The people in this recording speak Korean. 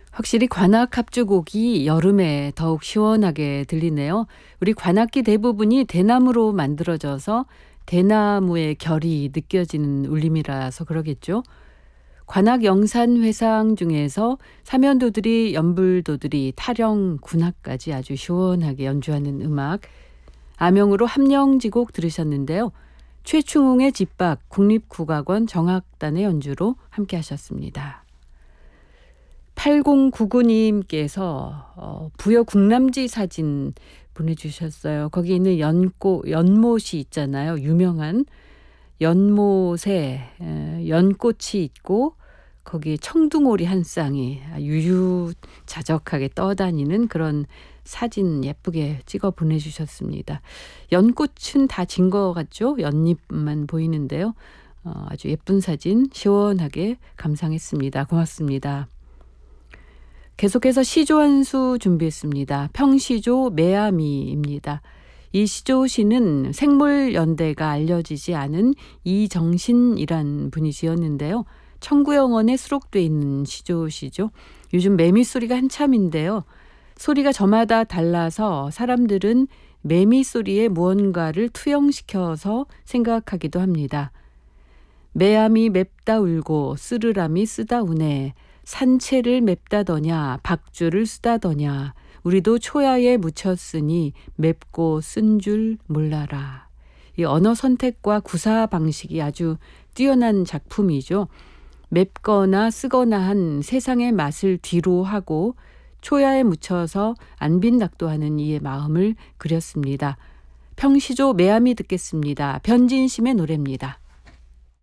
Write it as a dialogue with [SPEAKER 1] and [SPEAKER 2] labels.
[SPEAKER 1] 확실히 관악 합주곡이 여름에 더욱 시원하게 들리네요. 우리 관악기 대부분이 대나무로 만들어져서 대나무의 결이 느껴지는 울림이라서 그러겠죠. 관악 영산회상 중에서 사면도들이, 연불도들이, 타령, 군악까지 아주 시원하게 연주하는 음악, 암영으로 함령지곡 들으셨는데요. 최충웅의 집박, 국립국악원 정악단의 연주로 함께 하셨습니다. 8099님께서 부여 국남지 사진 보내주셨어요. 거기 있는 연못이 있잖아요. 유명한 연못에 연꽃이 있고 거기에 청둥오리 한 쌍이 유유자적하게 떠다니는 그런 사진 예쁘게 찍어 보내주셨습니다. 연꽃은 다 진 것 같죠? 연잎만 보이는데요. 아주 예쁜 사진 시원하게 감상했습니다. 고맙습니다. 계속해서 시조 한 수 준비했습니다. 평시조 매아미입니다. 이 시조시는 생물연대가 알려지지 않은 이정신이란 분이 지었는데요. 청구영원에 수록돼 있는 시조시죠. 요즘 매미 소리가 한참인데요. 소리가 저마다 달라서 사람들은 매미 소리에 무언가를 투영시켜서 생각하기도 합니다. 매암이 맵다 울고 쓰르람이 쓰다 우네. 산채를 맵다더냐 박주를 쓰다더냐 우리도 초야에 묻혔으니 맵고 쓴 줄 몰라라. 이 언어 선택과 구사 방식이 아주 뛰어난 작품이죠. 맵거나 쓰거나 한 세상의 맛을 뒤로 하고 초야에 묻혀서 안빈낙도하는 이의 마음을 그렸습니다. 평시조 매암이 듣겠습니다. 변진심의 노래입니다.